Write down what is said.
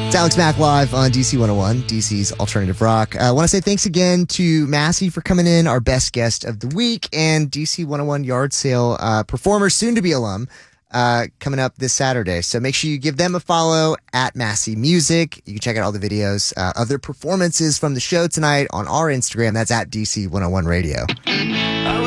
It's Alex Mack live on DC 101, DC's Alternative Rock. I want to say thanks again to Massey for coming in, our best guest of the week, and DC 101 yard sale performer, soon-to-be alum, coming up this Saturday. So make sure you give them a follow at Massey Music. You can check out all the videos, other performances from the show tonight on our Instagram. That's at DC 101 Radio.